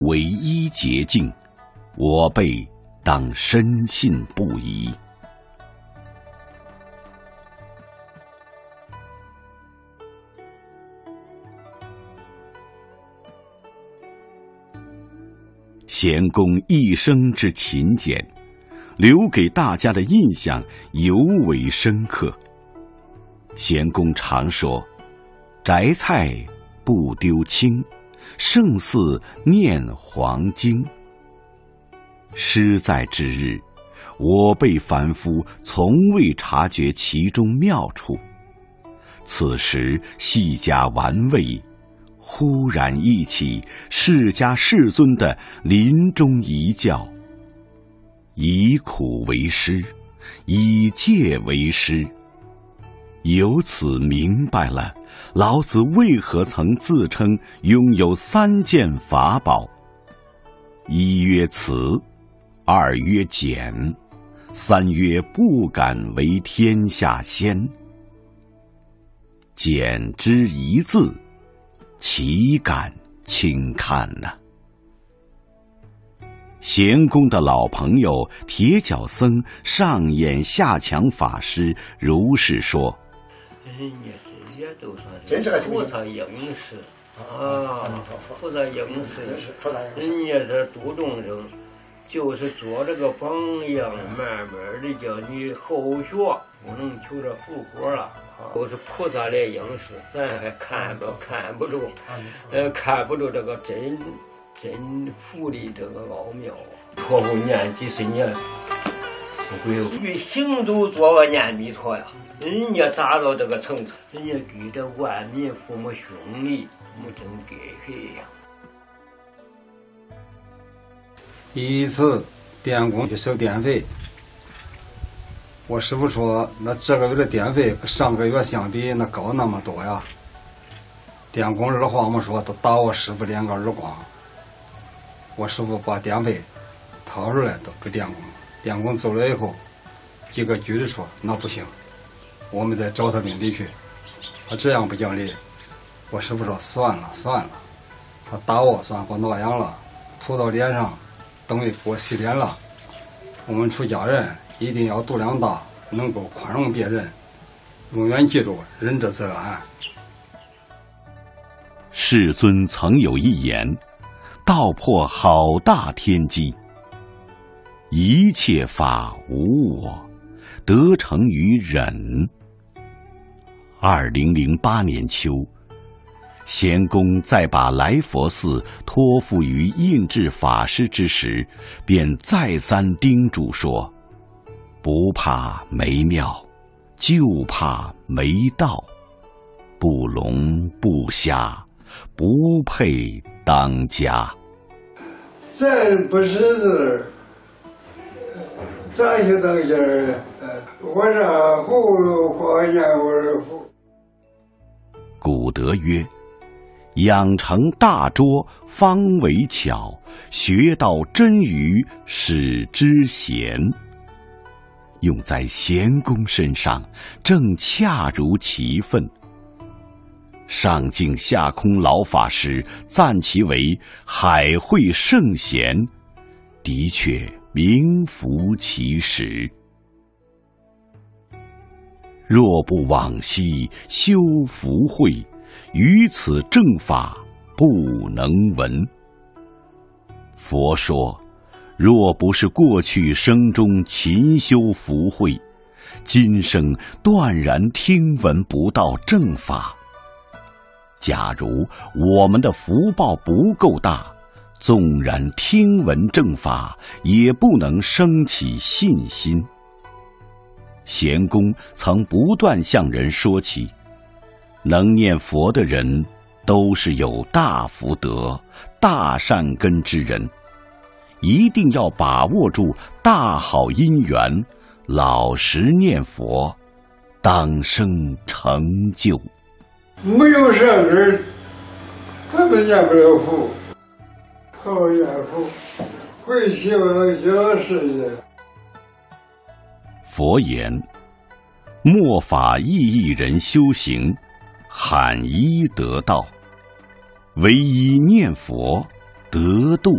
唯一捷径，我辈当深信不疑。咸公一生之勤俭，留给大家的印象尤为深刻。咸公常说：“摘菜不丢青，胜似念黄经。”诗在之日，我辈凡夫从未察觉其中妙处。此时细加玩味，忽然忆起释迦世尊的临终遗教：以苦为师，以戒为师。由此明白了老子为何曾自称拥有3件法宝：一曰慈，二曰俭，三曰不敢为天下先。俭之一字，岂敢轻看呢？咸公的老朋友铁脚僧上演下强法师如是说： 人家这些都算是菩萨应时啊，菩萨应时，人家这度众生，就是做这个榜样，慢慢的叫你后学，不能求这福果了。都是菩萨来应时，咱还看不住，看不住这个真福的这个奥妙啊！托付念几十年，不会与行走做个念弥陀呀。人家达到这个层次，人家给这万民父母兄弟，没真给谁呀？ 一次电工去收电费，我师傅说，那这个月的电费跟上个月相比，那高那么多呀。电工二话没说，都打我师傅2个耳光。我师傅把电费掏出来都给电工，电工走了以后，几个局子说那不行，我们得找他领地去，他这样不讲理。我师傅说算了，他打我算给我挠痒了，涂到脸上，等于给我洗脸了。我们出家人一定要度量大，能够宽容别人，永远记住仁者则安。 世尊曾有一言，道破好大天机：一切法无我，得成于忍。2008年秋，咸公在把来佛寺托付于印制法师之时，便再三叮嘱说：不怕没庙，就怕没道，不聋不瞎，不配当家。 咱不识字，咋就当家了？我这葫芦花烟味福。 古德曰：养成大拙，方为巧；学到真语，使之贤。用在咸公身上，正恰如其分。上净下空老法师赞其为海会圣贤，的确名副其实。若不往昔修福慧，于此正法不能闻。佛说，若不是过去生中勤修福慧，今生断然听闻不到正法。假如我们的福报不够大，纵然听闻正法，也不能生起信心。咸公曾不断向人说起，能念佛的人都是有大福德、大善根之人，一定要把握住大好因缘，老实念佛，当生成就。 没有善根，他们念不了佛。好念佛，会希望小事业。 佛言：末法意义人修行，罕一得道。唯一念佛， 得度